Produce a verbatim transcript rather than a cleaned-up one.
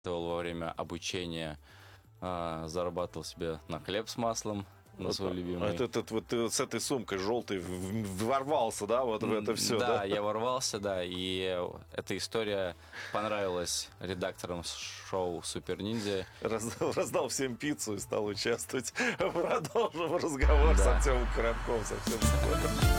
во время обучения а, зарабатывал себе на хлеб с маслом, на Вот, свой а любимый. это, это, вот ты вот с этой сумкой желтой в- в- ворвался, да, вот в это все, да, да? я ворвался, да, и эта история понравилась редакторам шоу «Супер Ниндзя». Раздал, раздал всем пиццу и стал участвовать. Продолжим разговор с Да. Артемом Коробковым совсем скоро.